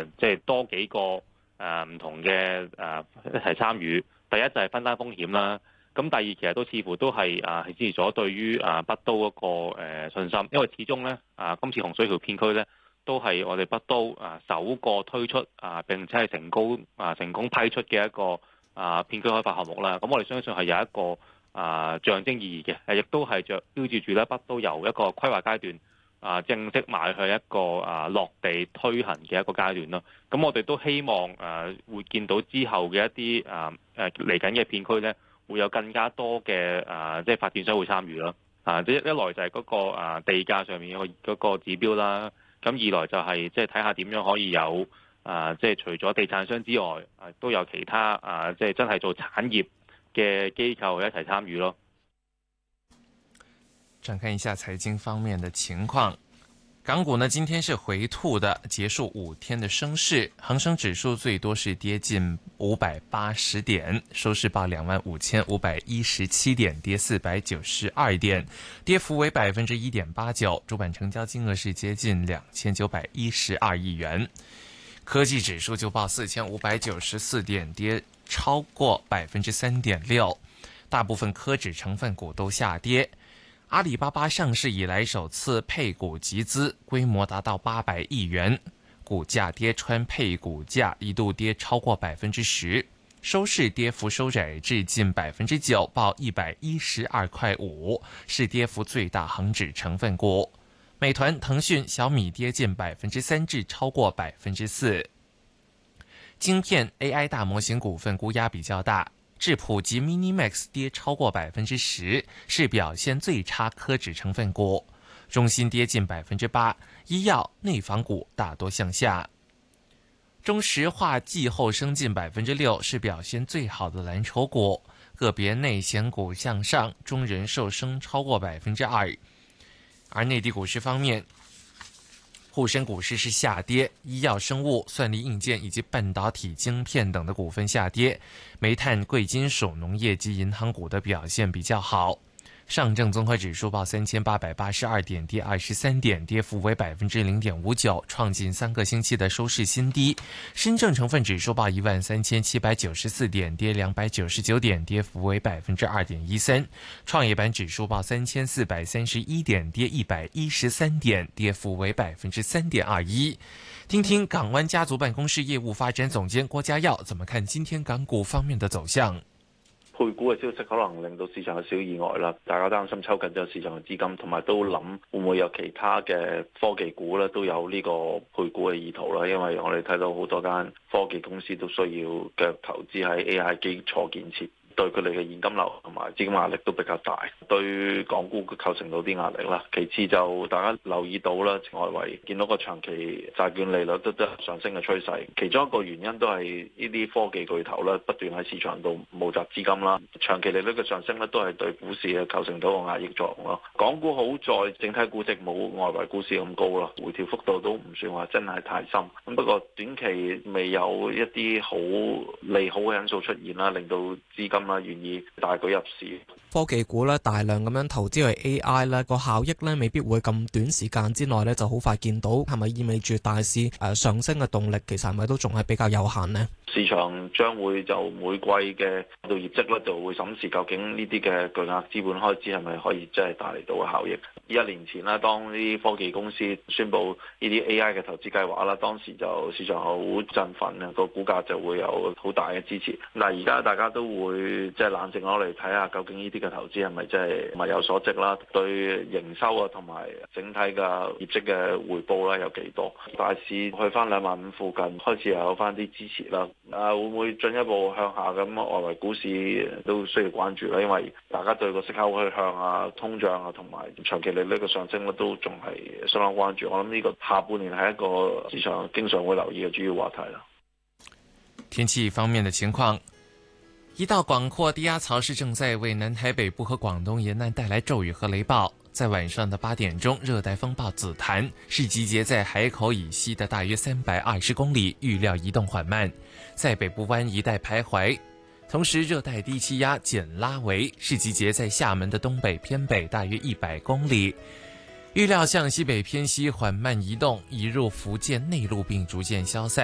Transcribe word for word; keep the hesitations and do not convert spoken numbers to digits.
誒即係多幾個誒唔、呃、同嘅誒、呃、一齊參與。第一就係分擔風險啦。咁第二其實都似乎都係啊支持咗對於啊北都嗰個誒信心，因為始終咧啊今次洪水橋片區咧都係我哋北都啊首個推出啊並且係成功啊成功批出嘅一個啊片區開發項目啦。咁我哋相信係有一個啊象徵意義嘅，亦都係著標誌住咧北都由一個規劃階段啊正式邁向一個啊落地推行嘅一個階段咯。咁我哋都希望誒會見到之後嘅一啲啊誒嚟緊嘅片區咧，會有更加多嘅啊，即係發展商會參與咯。啊，一一來就係嗰個啊地價上面嗰個指標啦。咁二來就係即係睇下點樣可以有啊，即係除咗地產商之外，啊都有其他啊，即係真係做產業嘅機構一齊參與咯。 展看一下財經方面的情況。港股呢今天是回吐的，結束五天的升勢，恒生指數最多是跌近五百八十點，收市報兩萬五千五百一十七點，跌四百九十二點，跌幅為百分之一點八九。主板成交金額是接近兩千九百一十二億元。科技指數就報四千五百九十四點，跌超過百分之三點六，大部分科指成分股都下跌。阿里巴巴上市以來首次配股集資，規模達到八百億元，股價跌穿配股價，一度跌超過百分之十，收市跌幅收窄至近百分之九，報一百一十二塊五，是跌幅最大恒指成分股。美團、騰訊、小米跌近百分之三至超過百分之四。晶片 A I 大模型股份沽壓比較大。智譜及 Minimax 跌超過百分之十，是表現最差科指成分股。中芯跌近百分之八，醫藥、內房股大多向下。中石化季後升近百分之六，是表現最好的藍籌股。個別內險股向上，中人壽升超過百分之二。而內地股市方面，滬深股市是下跌，醫藥生物、算力硬件以及半導體晶片等的股份下跌，煤炭、貴金屬、農業及銀行股的表現比較好。上證綜合指數報三千八百八十二點，跌二十三點，跌幅為百分之零點五九，創近三個星期的收市新低。深證成分指數報一萬三千七百九十四點，跌兩百九十九點，跌幅為百分之二點一三。創業板指數報三千四百三十一點，跌一百一十三點，跌幅為百分之三點二一。聽聽港灣家族辦公室業務發展總監郭家耀怎麼看今天港股方面的走向。 配股嘅消息可能令到市場有少意外啦，大家擔心抽緊咗市場嘅資金，同埋都諗會唔會有其他嘅科技股咧都有呢個配股嘅意圖啦，因為我哋睇到好多間科技公司都需要嘅投資喺 A I 基礎建設。對佢哋嘅現金流同埋資金壓力都比較大，對港股構成到啲壓力啦。其次就大家留意到啦，外圍見到個長期債券利率都都上升嘅趨勢，其中一個原因都係呢啲科技巨頭咧不斷喺市場度募集資金啦。長期利率嘅上升咧都係對股市嘅構成到個壓抑作用咯。港股好在整體估值冇外圍股市咁高啦，回調幅度都唔算話真係太深。咁不過短期未有一啲好利好嘅因素出現啦，令到資金啦，願意大舉入市。 科技股咧大量咁樣投資去 A I 咧，個效益咧未必會咁短時間之內咧就好快見到，係咪意味住大市誒上升嘅動力其實係咪都仲係比較有限呢？ 市場將會就每季嘅到業績咧就會審視究竟呢啲嘅巨額資本開支係咪可以真係帶嚟到嘅效益。一年前啦，當呢啲科技公司宣布呢啲 A I 嘅投資計劃啦，當時就市場好振奮啊，個股價就會有好大嘅支持。但係而家大家都會即係冷靜落嚟睇下，究竟呢啲嘅投資係咪真係物有所值啦？對營收啊同埋整體嘅業績嘅回報咧有幾多？大市去翻兩萬五附近開始有翻啲支持啦。啊，會唔會進一步向下咁？外圍股市都需要關注啦，因為大家對個息口去向啊、通脹啊同埋長期利率嘅上升咧都仲係相當關注。我諗呢個下半年係一個市場經常會留意嘅主要話題啦。 天氣方面的情況。一道廣闊低壓槽是正在為南台北部和廣東沿岸帶來驟雨和雷暴。在晚上的八點鐘，熱帶風暴紫檀是集結在海口以西的大約三百二十公里，預料移動緩慢，在北部灣一帶徘徊。同時，熱帶低氣壓簡拉維是集結在廈門的東北偏北大約一百公里，預料向西北偏西緩慢移動，移入福建內陸並逐漸消散。